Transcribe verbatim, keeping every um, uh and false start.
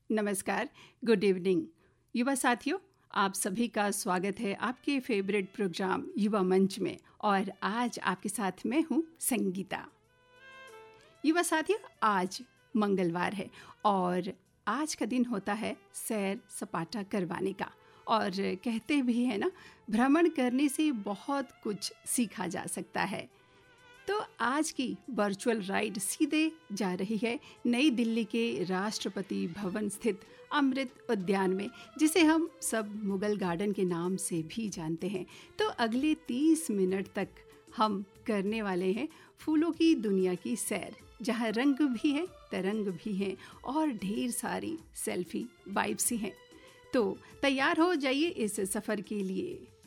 नमस्कार, good evening युवा साथियों, आप सभी का स्वागत है आपके फेवरेट प्रोग्राम युवा मंच में। और आज आपके साथ मैं हूँ संगीता। युवा साथियों, आज मंगलवार है और आज का दिन होता है सैर सपाटा करवाने का। और कहते भी है ना, भ्रमण करने से बहुत कुछ सीखा जा सकता है। तो आज की वर्चुअल राइड सीधे जा रही है नई दिल्ली के राष्ट्रपति भवन स्थित अमृत उद्यान में, जिसे हम सब मुगल गार्डन के नाम से भी जानते हैं। तो अगले तीस मिनट तक हम करने वाले हैं फूलों की दुनिया की सैर, जहां रंग भी है, तरंग भी हैं और ढेर सारी सेल्फी वाइब्स ही हैं। तो तैयार हो जाइए इस सफ़र के लिए।